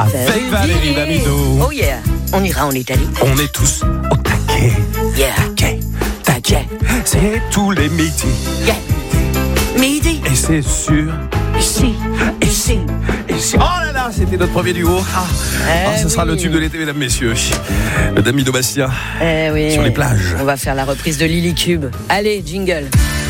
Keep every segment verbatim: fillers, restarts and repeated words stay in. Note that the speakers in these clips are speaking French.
avec Valérie Damido. Oh yeah, on ira en Italie. On est tous au taquet. Yeah. Taquet, taquet. C'est tous les midis. Yeah. Midi. Et c'est sûr. Ici, ici. ici. Oh là là, c'était notre premier duo. Ah, Eh ah, ce oui. sera le tube de l'été, mesdames, messieurs. Le Damido Bastien. Eh oui. Sur les plages. On va faire la reprise de Lily Cube. Allez, jingle.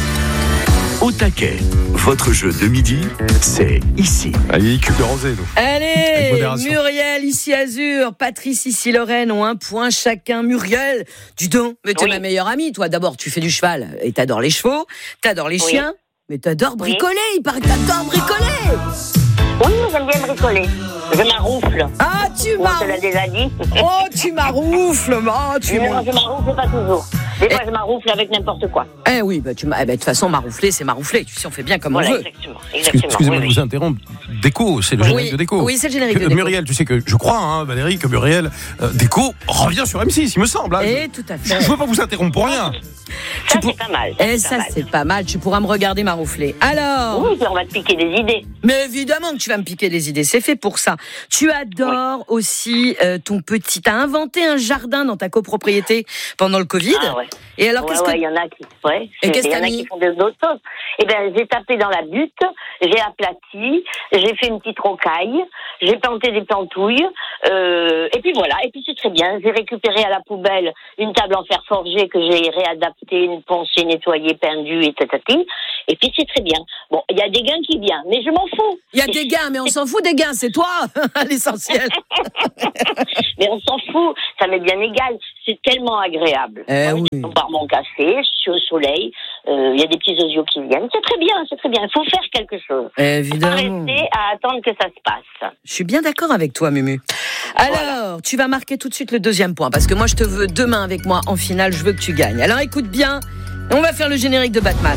Au taquet, votre jeu de midi, c'est ici. Allez, cube de rosé, nous. Avec Allez, modération. Muriel ici Azur, Patrice ici Lorraine ont un point chacun. Muriel, dis donc, mais t'es Oui. ma meilleure amie, toi. D'abord, tu fais du cheval et t'adores les chevaux, t'adores les Oui. chiens, mais t'adores bricoler. Il paraît que t'adores bricoler. Oui, j'aime bien bricoler. Je m'arroufle. Ah, tu On m'as, te l'a déjà dit. oh, tu m'arroufles, oh, tu Mais non, m'as. je m'arroufle pas toujours. Des fois, je m'arroufle avec n'importe quoi. Eh oui, bah tu m'as. Eh ben, de toute façon, maroufler, c'est maroufler. Tu sais, on fait bien comme Voilà, on veut. exactement. Excuse- exactement. Excusez-moi oui, de oui. vous interrompre. Déco, c'est le Oui, générique de Déco. oui, c'est le générique de Que- Déco. Muriel, tu sais que je crois, hein, Valérie, que Muriel, euh, Déco revient sur M six, il me semble. Hein. Et tout à Je ne fait. veux pas vous interrompre pour rien. Ça, pour- c'est pas mal. Et c'est ça, pas mal. c'est pas mal. Tu pourras me regarder maroufler. Alors. Oui, puis on va te piquer des idées. Mais évidemment que tu vas me piquer des idées, c'est fait pour ça. Tu adores aussi euh, ton petit... T'as inventé un jardin dans ta copropriété pendant le Covid. Ah ouais. Et alors, ouais, qu'est-ce ouais, que... il y en a qui, ouais, Et qu'est-ce il y que en t'as a mis qui font des- d'autres choses. Eh ben, j'ai tapé dans la butte, j'ai aplati, j'ai fait une petite rocaille, j'ai planté des plantouilles, euh, et puis voilà, et puis c'est très bien. J'ai récupéré à la poubelle une table en fer forgé que j'ai réadaptée, une poncée nettoyée, peindue, et tatati. Et puis c'est très bien. Bon, il y a des gains qui viennent, mais je m'en fous. Il y a des gains, mais on s'en fout des gains, c'est toi l'essentiel. Mais on s'en fout, ça m'est bien égal. C'est tellement agréable. Eh Moi, oui. On boit mon café, je suis au soleil, euh, il y a des petits osios qui viennent. C'est très bien, c'est très bien. Il faut faire quelque chose. Pas Évidemment. rester à attendre que ça se passe. Je suis bien d'accord avec toi, Mumu. Alors, Voilà. tu vas marquer tout de suite le deuxième point, parce que moi, je te veux demain avec moi en finale, je veux que tu gagnes. Alors, écoute bien, on va faire le générique de Batman.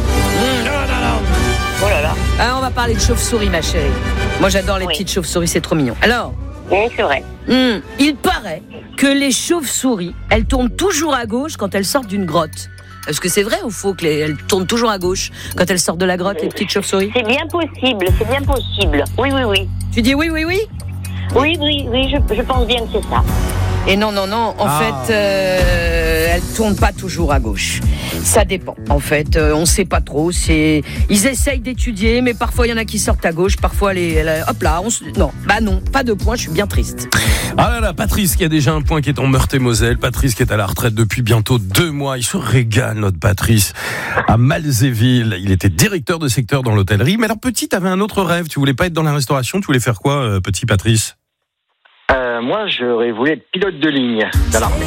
Oh là là. Ah, on va parler de chauve-souris, ma chérie. Moi, j'adore les Oui. petites chauves-souris, c'est trop mignon. Alors, Oui, c'est vrai. hmm, il paraît que les chauves-souris, elles tournent toujours à gauche quand elles sortent d'une grotte. Est-ce que c'est vrai ou faux qu'elles tournent toujours à gauche quand elles sortent de la grotte, les petites chauves-souris? C'est bien possible, c'est bien possible. Oui, oui, oui. Tu dis oui, oui, oui? Oui, oui, oui, je, je pense bien que c'est ça. Et non, non, non, en Ah. fait, euh, elles tournent pas toujours à gauche. Ça dépend, en fait, euh, on sait pas trop. C'est, ils essayent d'étudier, mais parfois il y en a qui sortent à gauche, parfois les, les- hop là, on se... non, bah non, pas de point, je suis bien triste. Ah là là, Patrice qui a déjà un point qui est en Meurthe-et-Moselle. Patrice qui est à la retraite depuis bientôt deux mois. Il se régale, notre Patrice, à Malzéville. Il était directeur de secteur dans l'hôtellerie. Mais alors, petit, t'avais un autre rêve. Tu voulais pas être dans la restauration. Tu voulais faire quoi, euh, petit Patrice? Euh, moi, j'aurais voulu être pilote de ligne dans l'armée.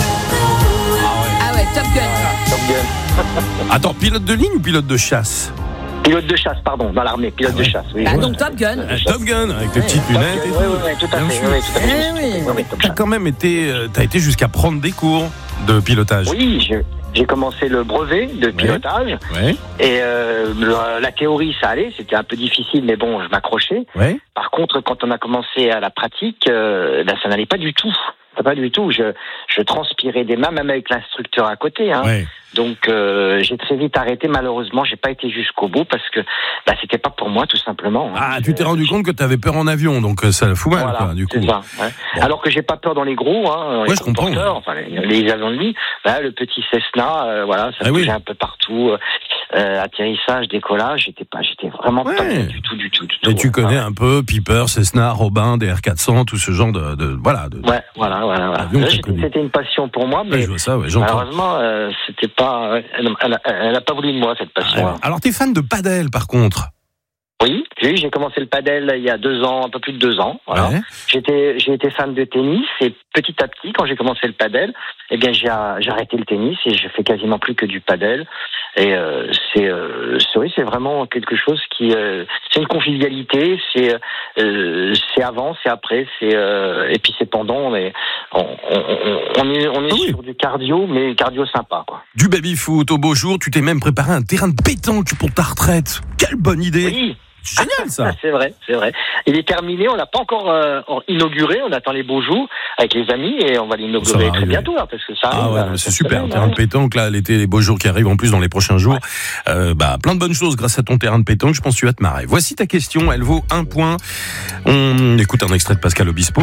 Ah ouais, Top Gun. Top Gun. Attends, pilote de ligne ou pilote de chasse? Pilote de chasse, pardon, dans l'armée, pilote Ah ouais. de chasse. Oui. Bah Ouais. donc Top Gun. Euh, Top Gun, avec les Ouais. petites Top lunettes Gun, et tout. oui, oui, oui, tout à Bien fait. sûr. Oui, tout à fait. Eh oui. Oui, oui, Top T'as Gun. quand même été, euh, t'as été jusqu'à prendre des cours de pilotage. Oui, je- j'ai commencé le brevet de pilotage Ouais, et euh, la, la théorie, ça allait, c'était un peu difficile, mais bon, je m'accrochais. ouais. Par contre, quand on a commencé à la pratique, euh, ben, ça n'allait pas du tout. Pas du tout. Je, je transpirais des mains, même avec l'instructeur à côté. Hein. Ouais. Donc, euh, j'ai très vite arrêté. Malheureusement, j'ai pas été jusqu'au bout parce que bah, c'était pas pour moi, tout simplement. hein. Ah, tu t'es Je- rendu compte que t'avais peur en avion, donc euh, ça le fout mal, Voilà, quoi, du coup. c'est ça, ouais. Bon. Alors que j'ai pas peur dans les gros, hein, Ouais, les je comprends, transporteurs, enfin les, les avions de ligne. Bah, le petit Cessna, euh, voilà, ça Ah oui. bougeait un peu partout. Euh, euh, atterrissage, décollage, j'étais pas, j'étais vraiment pas Ouais. bien du tout, du tout, du tout. Et tu ouais. connais un peu Piper, Cessna, Robin, D R quatre cents, tout ce genre de, de voilà. De, Ouais, voilà, voilà, voilà. Avion que Là, t'as j'étais- connu. C'était une passion pour moi, Ouais, mais je vois ça, ouais, j'entends. malheureusement, euh, c'était pas. Elle, elle, a- elle a pas voulu de moi cette passion. Ah, alors t'es fan de padel, par contre. Oui, oui, j'ai commencé le padel il y a deux ans, un peu plus de deux ans. Voilà. Ouais. J'étais, j'ai été fan de tennis et petit à petit, quand j'ai commencé le padel, eh bien j'ai, j'ai arrêté le tennis et je fais quasiment plus que du padel. Et euh, c'est, euh, c'est, oui, c'est vraiment quelque chose qui, euh, c'est une convivialité. C'est, euh, c'est avant, c'est après, c'est euh, et puis c'est pendant. On est, on, on, on est, on est Ah oui. sur du cardio, mais cardio sympa, quoi. Du baby-foot au beau jour, tu t'es même préparé un terrain de pétanque pour ta retraite. Quelle bonne idée. Oui. C'est génial, ça. C'est vrai, c'est vrai. Il est terminé, on l'a pas encore euh, inauguré, on attend les beaux jours avec les amis et on va l'inaugurer très bientôt, là, parce que ça arrive. Ah ouais, là, c'est super, semaine, terrain hein. de pétanque, là, l'été, les beaux jours qui arrivent en plus dans les prochains jours. Ouais. Euh, bah, plein de bonnes choses grâce à ton terrain de pétanque, je pense que tu vas te marrer. Voici ta question, elle vaut un point. On écoute un extrait de Pascal Obispo,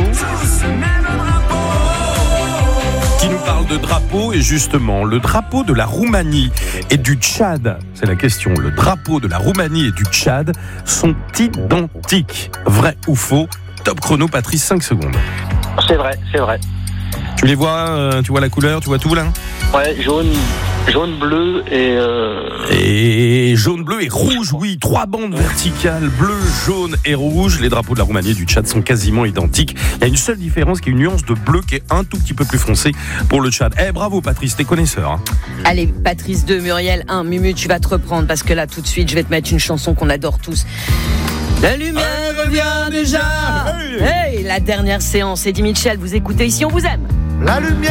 qui nous parle de drapeau, et justement, le drapeau de la Roumanie et du Tchad, c'est la question, le drapeau de la Roumanie et du Tchad sont identiques. Vrai ou faux? Top chrono, Patrice, cinq secondes. C'est vrai, c'est vrai. Tu les vois, euh, tu vois la couleur, tu vois tout là? Ouais, jaune, jaune, bleu et... Euh... Et jaune, bleu et rouge, oui, trois bandes verticales, bleu, jaune et rouge. Les drapeaux de la Roumanie et du Tchad sont quasiment identiques. Il y a une seule différence qui est une nuance de bleu qui est un tout petit peu plus foncé pour le Tchad. Eh, bravo Patrice, t'es connaisseur. Hein. Allez, Patrice deux, Muriel un, Mumu, tu vas te reprendre parce que là, tout de suite, je vais te mettre une chanson qu'on adore tous. La lumière revient déjà. Hey, la dernière séance, Eddie Mitchell, vous écoutez Ici on vous aime. La lumière